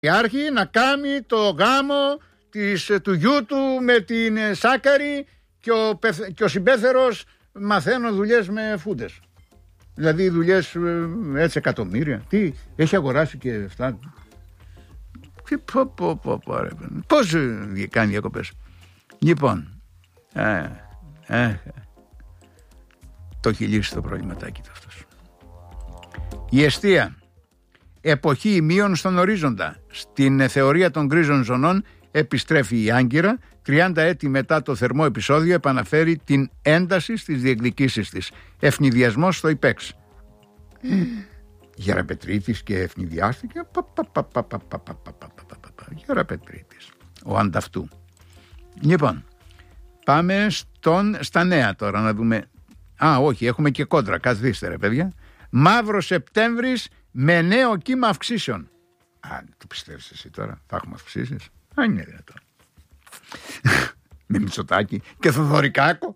Άρχη να κάνει το γάμο του γιού του με την Σάκαρη και ο συμπέθερος μαθαίνω δουλειές με φούντες. Δηλαδή δουλειές έτσι εκατομμύρια. Τι, έχει αγοράσει και αυτά. Πώς κάνει διακοπές. Λοιπόν, το έχει λύσει το προβληματάκι του αυτός. Η εστία. Εποχή ημείων στον ορίζοντα. Στην θεωρία των γκρίζων ζωνών επιστρέφει η Άγκυρα. 30 έτη μετά το θερμό επεισόδιο επαναφέρει την ένταση στις διεκδικήσεις της. Ευνηδιασμός στο ΙΠΕΞ. Γεραπετρίτης και ευνηδιάστηκε. Γεραπετρίτης. Ο ανταυτού. Λοιπόν, πάμε στα νέα τώρα να δούμε. Όχι, έχουμε και κόντρα. Καθίστε ρε παιδιά. Μαύρο Σεπτέμβρης με νέο κύμα αυξήσεων. Το πιστεύεις εσύ τώρα, θα έχουμε αυξήσεις. Είναι δυνατόν. Με Μητσοτάκη και Θοδωρικάκο.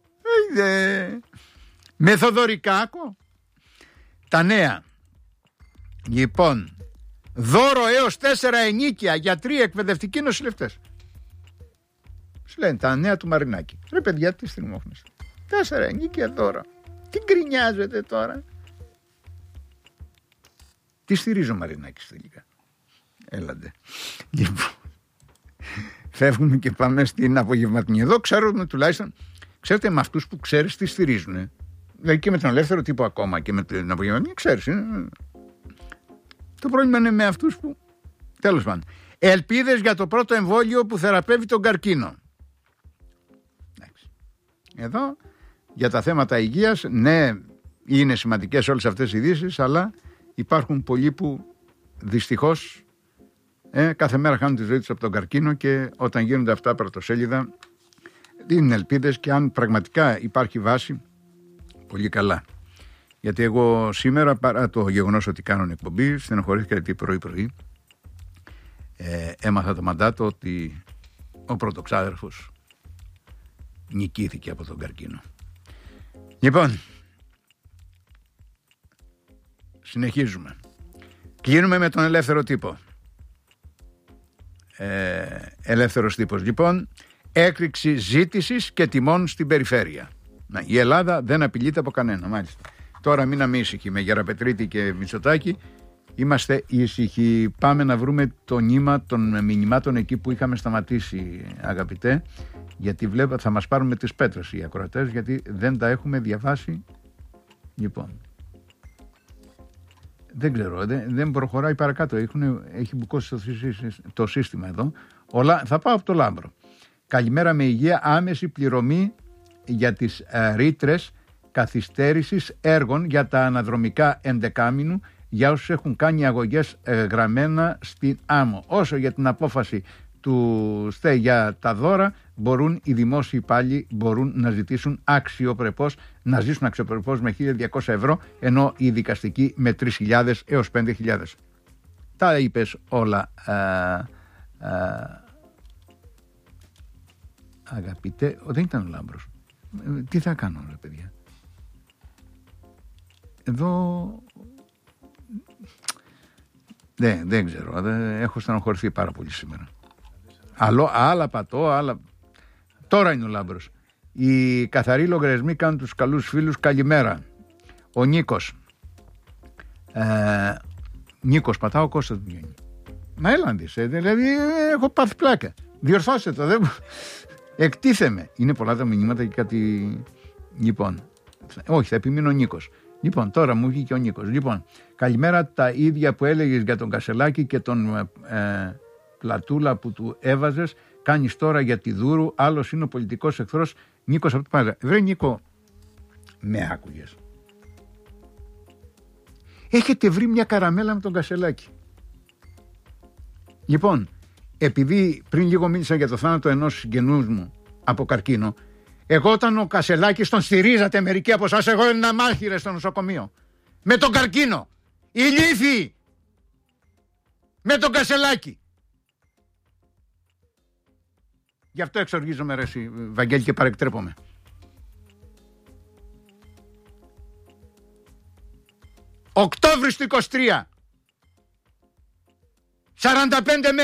Με Θοδωρικάκο. Τα νέα. Λοιπόν, δώρο έως 4 ενίκια για 3 εκπαιδευτικοί νοσηλευτές. Σου λένε τα νέα του Μαρινάκη. Ρε παιδιά, τι στριμώχνεστε. 4 ενίκια δώρο. Τι γκρινιάζετε τώρα. Τι στηρίζει ο Μαρινάκης τελικά. Έλαντε. Λοιπόν, φεύγουμε και πάμε στην απογευματινή. Εδώ ξέρουμε τουλάχιστον, ξέρετε με αυτούς που ξέρεις τι στηρίζουν. Δηλαδή και με τον ελεύθερο τύπο ακόμα και με την απογευματινή ξέρεις. Το πρόβλημα είναι με αυτούς που, τέλος πάντων. Ελπίδες για το πρώτο εμβόλιο που θεραπεύει τον καρκίνο. Εδώ για τα θέματα υγείας, ναι, είναι σημαντικές όλες αυτές οι ειδήσεις, αλλά υπάρχουν πολλοί που δυστυχώς κάθε μέρα χάνουν τη ζωή τους από τον καρκίνο και όταν γίνονται αυτά πρωτοσέλιδα δίνουν ελπίδες και αν πραγματικά υπάρχει βάση, πολύ καλά. Γιατί εγώ σήμερα, παρά το γεγονός ότι κάνω εκπομπή, στενοχωρήθηκα γιατί πρωί-πρωί έμαθα το μαντάτο ότι ο πρωτοξάδερφος νικήθηκε από τον καρκίνο. Λοιπόν, συνεχίζουμε. Κλείνουμε με τον ελεύθερο τύπο. Ελεύθερος τύπος λοιπόν. Έκρηξη ζήτησης και τιμών στην περιφέρεια. Η Ελλάδα δεν απειλείται από κανένα, μάλιστα. Τώρα μείναμε ήσυχοι με Γεραπετρίτη και Μητσοτάκη. Είμαστε ήσυχοι. Πάμε να βρούμε το νήμα των μηνυμάτων εκεί που είχαμε σταματήσει, αγαπητέ. Γιατί βλέπω θα μας πάρουν με τις πέτρες οι ακροατές, γιατί δεν τα έχουμε διαβάσει. Λοιπόν, δεν ξέρω, δεν προχωράει παρακάτω. Έχει μπουκώσει το σύστημα εδώ. Θα πάω από το Λάμπρο. Καλημέρα με υγεία, άμεση πληρωμή για τις ρήτρες καθυστέρησης έργων για τα αναδρομικά 11 μήνου για όσους έχουν κάνει αγωγές γραμμένα στην άμμο. Όσο για την απόφαση του ΣΤΕ για τα δώρα, μπορούν οι δημόσιοι υπάλληλοι να ζητήσουν αξιοπρεπώς, να ζήσουν αξιοπρεπώς με 1.200 ευρώ, ενώ οι δικαστικοί με 3.000 έως 5.000. Τα είπες όλα, αγαπητέ. Δεν ήταν ο Λάμπρος. Τι θα κάνω ρε παιδιά. Εδώ δεν ξέρω. Έχω στενοχωρηθεί πάρα πολύ σήμερα. Άλλα πατώ, άλλα. Τώρα είναι ο Λάμπρος. Οι καθαροί λογαριασμοί κάνουν τους καλούς φίλους. Καλημέρα. Ο Νίκος. Νίκος πατάω, Κώστας βγαίνει. Μα έλαντες, δηλαδή έχω πάθει πλάκα. Διορθώστε το, εκτίθεμαι. Είναι πολλά τα μηνύματα και κάτι. Λοιπόν, όχι, θα επιμείνω ο Νίκος. Λοιπόν, τώρα μου βγήκε ο Νίκος. Λοιπόν, καλημέρα, τα ίδια που έλεγες για τον Κασελάκη και τον Πλατούλα που του έβαζες, κάνεις τώρα για τη Δούρου. Άλλος είναι ο πολιτικός εχθρός Νίκος από το Πάζα. Βρε Νίκο, με άκουγες. Έχετε βρει μια καραμέλα με τον Κασελάκη. Λοιπόν, επειδή πριν λίγο μίλησα για το θάνατο ενός συγγενούς μου από καρκίνο, εγώ όταν ο Κασελάκης τον στηρίζατε μερικοί από εσάς, εγώ ήμουν μάχηρες στο νοσοκομείο. Με τον καρκίνο. Ηλίθιοι. Με τον Κασελάκη. Γι' αυτό εξοργίζομαι ρε εσύ, Βαγγέλη, και παρεκτρέπομαι. Οκτώβρης του 23. 45 μέρες.